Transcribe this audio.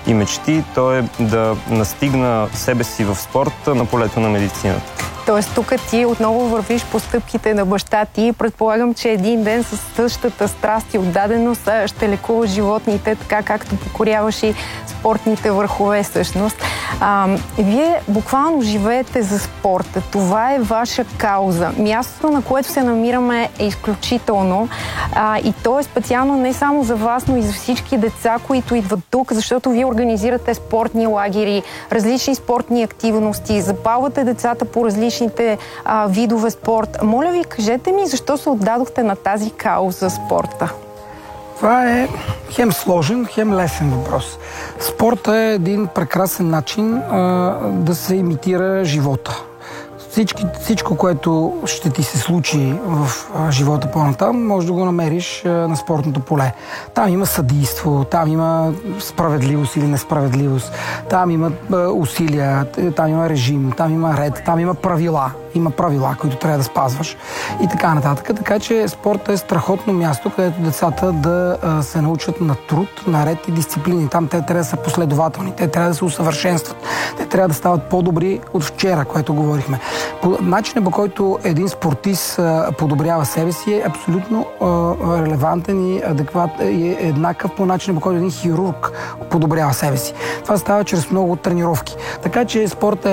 и мечти, то е да настигна себе си в спорта на полето на медицината. Тоест тук ти отново вървиш по стъпките на баща ти. Предполагам, че един ден с същата страст и отдаденост ще лекуваш животните, така както покоряваш и спортните върхове всъщност. Вие буквално живеете за спорта. Това е ваша кауза. Мястото, на което се намираме, е изключително. И то е специално не само за вас, но и за всички деца, които идват тук, защото вие организирате спортни лагери, различни спортни активности, запалвате децата по различните видове спорт. Моля ви, кажете ми, защо се отдадохте на тази кауза спорта? Това е хем сложен, хем лесен въпрос. Спортът е един прекрасен начин да се имитира живота. Всичко, което ще ти се случи в живота по-натам, може да го намериш на спортното поле. Там има съдийство, там има справедливост или несправедливост, там има усилия, там има режим, там има ред, там има правила. Има правила, които трябва да спазваш и така нататък. Така че спортът е страхотно място, където децата да се научат на труд, на ред и дисциплини. Там те трябва да са последователни, те трябва да се усъвършенстват, те трябва да стават по-добри от вчера, което говорихме. Начинът, по който един спортист подобрява себе си, е абсолютно релевантен и адекватен и е еднакъв по начинът, по който един хирург подобрява себе си. Това става чрез много тренировки. Така че спортът